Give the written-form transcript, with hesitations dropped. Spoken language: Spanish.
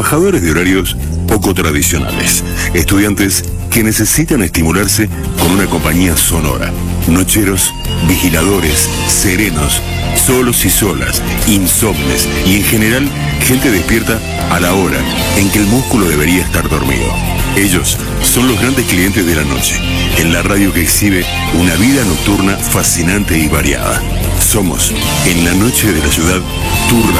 trabajadores de horarios poco tradicionales, estudiantes que necesitan estimularse con una compañía sonora, nocheros, vigiladores, serenos, solos y solas, insomnes y en general gente despierta a la hora en que el músculo debería estar dormido. Ellos son los grandes clientes de la noche, en la radio que exhibe una vida nocturna fascinante y variada. Somos, en la noche de la ciudad, tu